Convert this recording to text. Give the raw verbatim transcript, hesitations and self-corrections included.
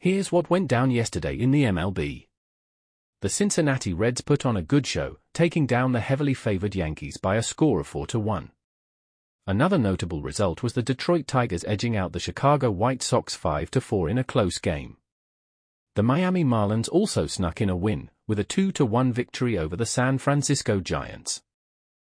Here's what went down yesterday in the M L B. The Cincinnati Reds put on a good show, taking down the heavily favored Yankees by a score of four to one. Another notable result was the Detroit Tigers edging out the Chicago White Sox five to four in a close game. The Miami Marlins also snuck in a win, with a two to one victory over the San Francisco Giants.